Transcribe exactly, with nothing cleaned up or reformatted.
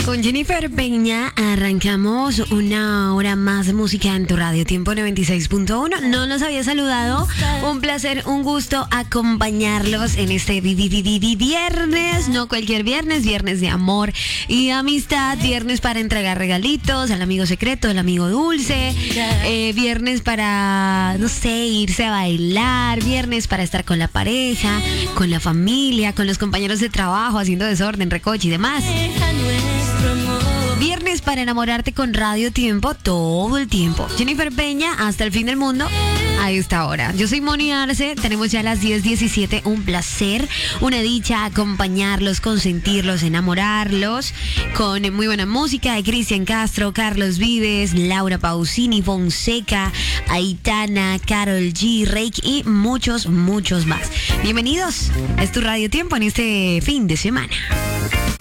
Con Jennifer Peña arrancamos una hora más de música en tu radio, Tiempo noventa y seis punto uno. No nos había saludado. Un placer, un gusto acompañarlos en este vi- vi- vi- vi- viernes. No cualquier viernes, viernes de amor y amistad. Viernes para entregar regalitos al amigo secreto, al amigo dulce. Eh, viernes para, no sé, irse a bailar. Viernes para estar con la pareja, con la familia, con los compañeros de trabajo, haciendo desorden, recoche y demás. Viernes para enamorarte con Radio Tiempo todo el tiempo. Jennifer Peña, hasta el fin del mundo, a esta hora. Yo soy Moni Arce, tenemos ya las diez diecisiete. Un placer, una dicha acompañarlos, consentirlos, enamorarlos con muy buena música de Cristian Castro, Carlos Vives, Laura Pausini, Fonseca, Aitana, Karol G, Reik y muchos, muchos más. Bienvenidos, es tu Radio Tiempo en este fin de semana.